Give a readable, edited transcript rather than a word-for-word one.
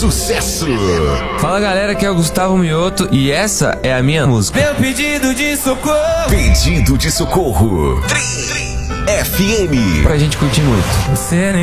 sucesso. Fala galera, aqui é o Gustavo Mioto e essa é a minha música. Meu pedido de socorro. Pedido de socorro. Tri FM. Pra gente curtir muito. Você nem